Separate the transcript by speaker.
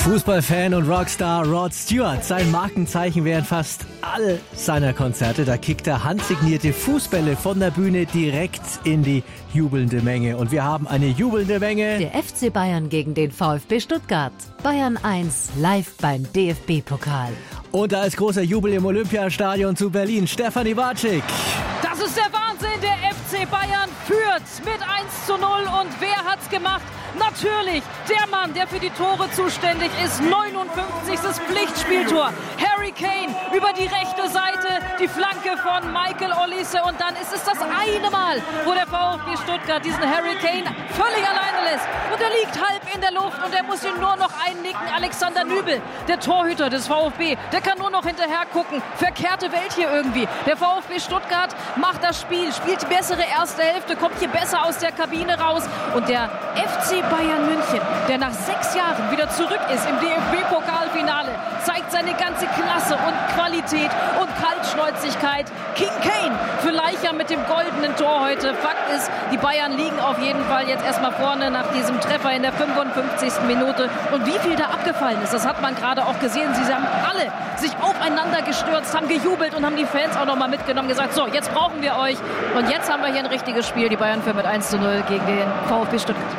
Speaker 1: Fußballfan und Rockstar Rod Stewart. Sein Markenzeichen während fast all seiner Konzerte. Da kickt er handsignierte Fußbälle von der Bühne direkt in die jubelnde Menge. Und wir haben eine jubelnde Menge.
Speaker 2: Der FC Bayern gegen den VfB Stuttgart. Bayern 1 live beim DFB-Pokal.
Speaker 1: Und da ist großer Jubel im Olympiastadion zu Berlin. Stefanie Watschik.
Speaker 3: Das ist der Wahnsinn. Der FC Bayern führt mit 1:0. Und wer hat's gemacht? Natürlich der Mann, der für die Tore zuständig ist. 59. Pflichtspieltor. Harry Kane über die rechte Seite. Die Flanke von Michael Olise. Und dann ist es das eine Mal, wo der VfB Stuttgart diesen Harry Kane völlig alleine lässt. Und er liegt halb in der Luft und er muss ihn nur noch einnicken. Alexander Nübel, der Torhüter des VfB, der kann nur noch hinterher gucken. Verkehrte Welt hier irgendwie. Der VfB Stuttgart macht das Spiel, spielt die bessere erste Hälfte, kommt hier besser aus der Kabine raus. Und der FC Bayern München, der nach 6 Jahren wieder zurück ist im DFB-Pokalfinale, zeigt seine ganze Klasse und Qualität und Kaltschnäuzigkeit. King Kane vielleicht ja mit dem goldenen Tor heute. Fakt ist, die Bayern liegen auf jeden Fall jetzt erstmal vorne nach diesem Treffer in der 55. Minute. Und wie viel da abgefallen ist, das hat man gerade auch gesehen. Sie haben alle sich aufeinander gestürzt, haben gejubelt und haben die Fans auch nochmal mitgenommen, gesagt, so, jetzt brauchen wir euch. Und jetzt haben wir hier ein richtiges Spiel. Die Bayern führen mit 1:0 gegen den VfB Stuttgart.